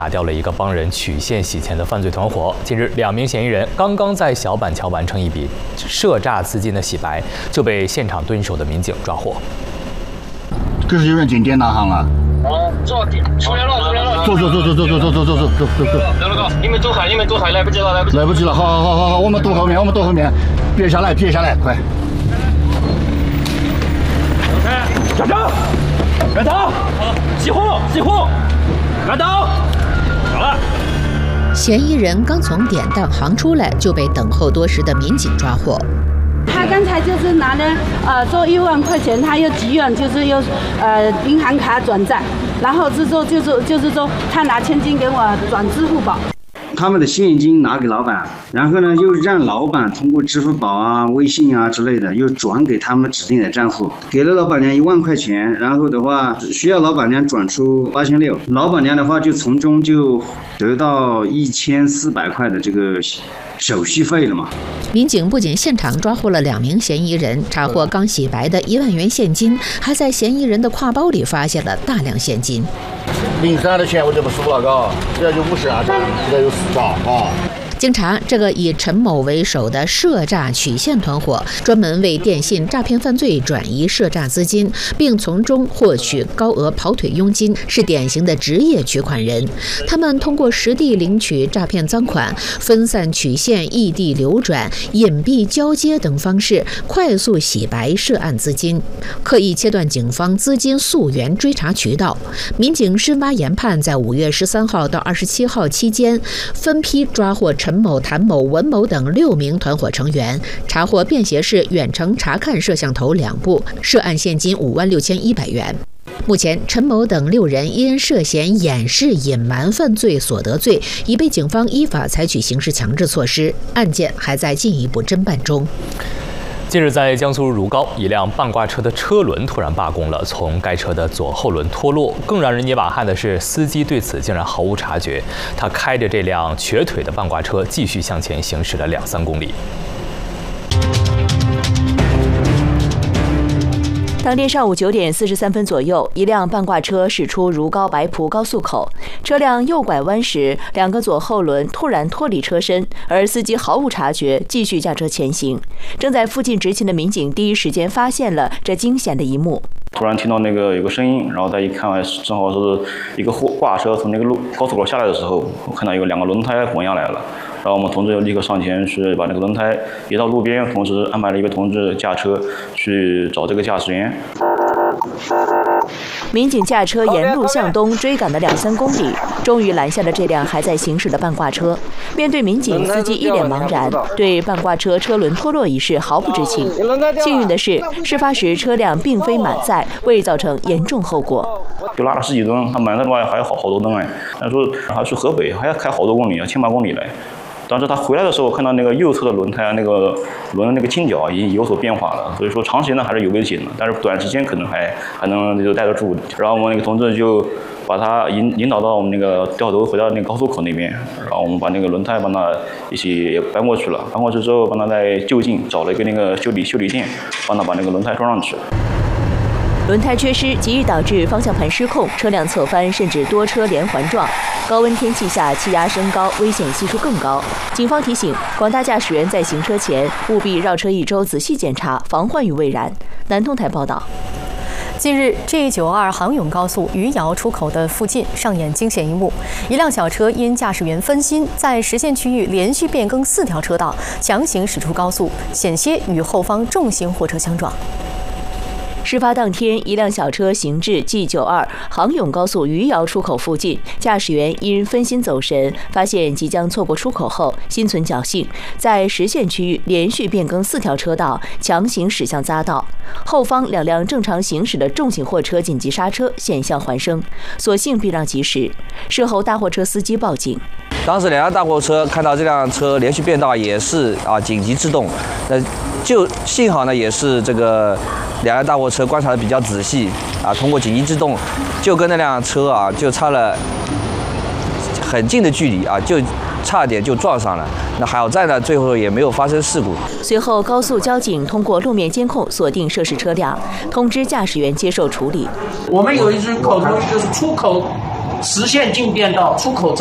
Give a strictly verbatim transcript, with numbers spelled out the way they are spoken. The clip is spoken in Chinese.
打掉了一个帮人曲线洗钱的犯罪团伙。近日，两名嫌疑人刚刚在小板桥完成一笔涉诈资金的洗白，就被现场蹲守的民警抓获。 这是有人进电大行了。 哦，坐出来了，出来了。 走走走走走走走走走走走走走。 走了哥，你们走开，你们走开，来不及了，来不及。 来不及了，好好好好好，我们躲后面，我们躲后面，别下来，别下来，快。 站正，人头，好，起哄，起哄，人头，好了。 嫌疑人刚从典当行出来，就被等候多时的民警抓获。 他刚才就是拿了呃做一万块钱，他又急用就是又呃银行卡转账，然后是说就是就是说他拿现金给我转支付宝。 他们的现金拿给老板，然后呢又让老板通过支付宝啊、微信啊之类的，又转给他们指定的账户，给了老板娘一万块钱，然后的话需要老板娘转出八千六，老板娘的话就从中就得到一千四百块的这个手续费了嘛。 民警不仅现场抓获了两名嫌疑人，查获刚洗白的一万元现金，还在嫌疑人的挎包里发现了大量现金。 零三的钱我就不数了，嘎，这就五十二张，这有四张啊。 经查，这个以陈某为首的涉诈曲线团伙，专门为电信诈骗犯罪转移涉诈资金，并从中获取高额跑腿佣金，是典型的职业取款人。他们通过实地领取诈骗赃款、分散曲线、异地流转、隐蔽交接等方式，快速洗白涉案资金，刻意切断警方资金溯源追查渠道。民警深挖研判，在五月十三号到二十七号期间，分批抓获陈某、谭某、文某等六名团伙成员，查获便携式远程查看摄像头两部，涉案现金五万六千一百元。目前，陈某等六人因涉嫌掩饰、隐瞒犯罪所得罪，已被警方依法采取刑事强制措施，案件还在进一步侦办中。 近日，在江苏如皋，一辆半挂车的车轮突然罢工了，从该车的左后轮脱落。更让人捏把汗的是，司机对此竟然毫无察觉，他开着这辆瘸腿的半挂车继续向前行驶了两三公里。 当天上午九点四十三分左右，一辆半挂车驶出如皋白蒲高速口，车辆右拐弯时，两个左后轮突然脱离车身，而司机毫无察觉，继续驾车前行。正在附近执勤的民警第一时间发现了这惊险的一幕。 突然听到那个有个声音，然后再一看，正好是一个货挂车从那个路高速口下来的时候，我看到有两个轮胎滚下来了。然后我们同志就立刻上前去把那个轮胎移到路边，同时安排了一个同志驾车去找这个驾驶员。 民警驾车沿路向东追赶了两三公里，终于拦下了这辆还在行驶的半挂车。面对民警，司机一脸茫然，对半挂车车轮脱落一事毫不知情。幸运的是，事发时车辆并非满载，未造成严重后果。 就拉了十几吨，他满载的话还有好好多吨哎。他说他去河北还要开好多公里，要千把公里来。当时他回来的时候，看到那个右侧的轮胎那个轮的那个倾角已经有所变化了，所以说长期呢还是有危险的，但是短时间可能还还能就带得住。然后我们那个同志就把他引引导到我们那个掉头回到那个高速口那边，然后我们把那个轮胎帮他一起搬过去了，搬过去之后帮他在就近找了一个那个修理修理店，帮他把那个轮胎装上去。 轮胎缺失极易导致方向盘失控，车辆侧翻，甚至多车连环撞。高温天气下，气压升高，危险系数更高。警方提醒广大驾驶员在行车前务必绕车一周，仔细检查，防患于未然。南通台报道。 近日 G 九二杭甬高速余姚出口的附近上演惊险一幕，一辆小车因驾驶员分心，在实线区域连续变更四条车道，强行驶出高速，险些与后方重型货车相撞。 事发当天，一辆小车行至 G 九二杭甬高速余姚出口附近，驾驶员因分心走神，发现即将错过出口后，心存侥幸，在实线区域连续变更四条车道，强行驶向匝道。后方两辆正常行驶的重型货车紧急刹车，险象环生，所幸避让及时。事后，大货车司机报警。 当时两辆大货车看到这辆车连续变道，也是啊紧急制动。那就幸好呢，也是这个两辆大货车观察的比较仔细啊，通过紧急制动，就跟那辆车啊就差了很近的距离啊，就差点就撞上了。那好在呢，最后也没有发生事故。 随后，高速交警通过路面监控锁定涉事车辆，通知驾驶员接受处理。 我们有一支口头就是出口实现进店到出口。